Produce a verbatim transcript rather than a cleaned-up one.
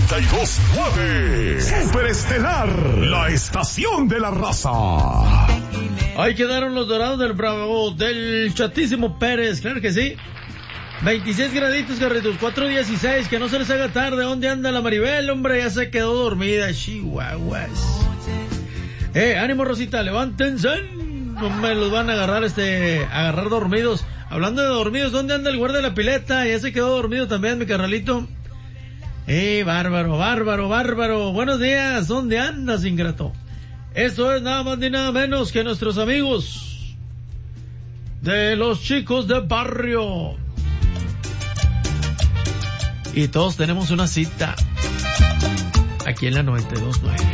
noventa y dos punto nueve. Superestelar, la estación de la raza. Ahí quedaron los Dorados del Bravo, del Chatísimo Pérez, claro que sí. veintiséis graditos, Carritos, cuatro dieciséis, que no se les haga tarde. ¿Dónde anda la Maribel? Hombre, ya se quedó dormida, chihuahuas. Eh, ánimo, Rosita, levántense. No me los van a agarrar, este, agarrar dormidos. Hablando de dormidos, ¿dónde anda el guardia de la pileta? Ya se quedó dormido también, mi carnalito. Eh, bárbaro, bárbaro, bárbaro. Buenos días, ¿dónde andas, ingrato? Esto es nada más ni nada menos que nuestros amigos de los chicos de barrio. Y todos tenemos una cita aquí en la noventa y dos punto nueve.